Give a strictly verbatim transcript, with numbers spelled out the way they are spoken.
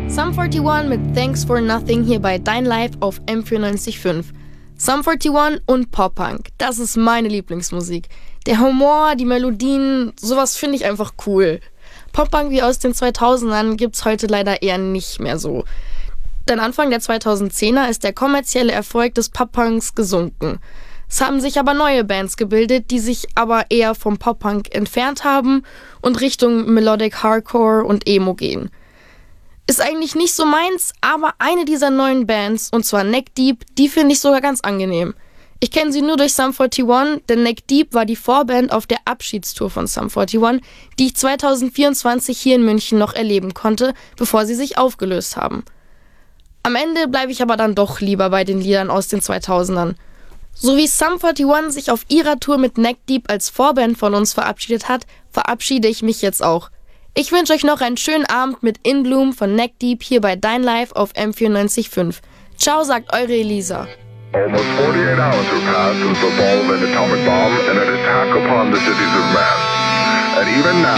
Sum einundvierzig mit Thanks for Nothing hier bei Dein Live auf M vierundneunzig Komma fünf. Sum einundvierzig und Pop-Punk, das ist meine Lieblingsmusik. Der Humor, die Melodien, sowas finde ich einfach cool. Pop-Punk wie aus den zweitausendern gibt's heute leider eher nicht mehr so. Denn Anfang der zweitausendzehner ist der kommerzielle Erfolg des Pop-Punks gesunken. Es haben sich aber neue Bands gebildet, die sich aber eher vom Pop-Punk entfernt haben und Richtung Melodic Hardcore und Emo gehen. Ist eigentlich nicht so meins, aber eine dieser neuen Bands, und zwar Neck Deep, die finde ich sogar ganz angenehm. Ich kenne sie nur durch Sum einundvierzig, denn Neck Deep war die Vorband auf der Abschiedstour von Sum einundvierzig, die ich zweitausendvierundzwanzig hier in München noch erleben konnte, bevor sie sich aufgelöst haben. Am Ende bleibe ich aber dann doch lieber bei den Liedern aus den zweitausendern. So wie Sum einundvierzig sich auf ihrer Tour mit Neck Deep als Vorband von uns verabschiedet hat, verabschiede ich mich jetzt auch. Ich wünsche euch noch einen schönen Abend mit In Bloom von Neck Deep hier bei Dein Live auf M vierundneunzig Komma fünf. Ciao, sagt eure Elisa. Almost forty-eight hours have passed since the fall of an atomic bomb and an attack upon the cities of man. And even now,